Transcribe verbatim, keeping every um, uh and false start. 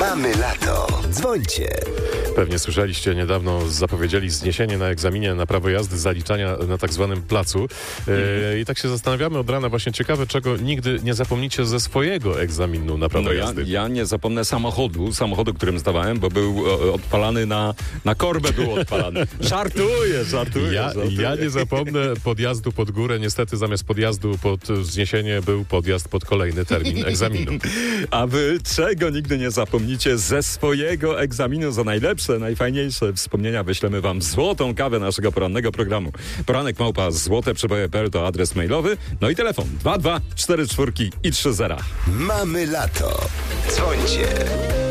Mamy lato. Dzwońcie. Pewnie słyszeliście, niedawno zapowiedzieli zniesienie na egzaminie na prawo jazdy zaliczania na tak zwanym placu. E, I tak się zastanawiamy od rana, właśnie ciekawe, czego nigdy nie zapomnicie ze swojego egzaminu na prawo No ja, jazdy. ja nie zapomnę samochodu, samochodu, którym zdawałem, bo był o, odpalany na, na korbę był odpalany. Żartuję, żartuję, Ja, żartuję. ja nie zapomnę podjazdu pod górę. Niestety zamiast podjazdu pod zniesienie był podjazd pod kolejny termin egzaminu. A wy czego nigdy nie zapomnicie ze swojego egzaminu? Za najlepsze, najfajniejsze wspomnienia wyślemy wam złotą kawę naszego porannego programu. Poranek małpa złote przeboje kropka p l to adres mailowy, no i telefon dwa dwa cztery cztery i trzy zera. Mamy lato. Dzwońcie.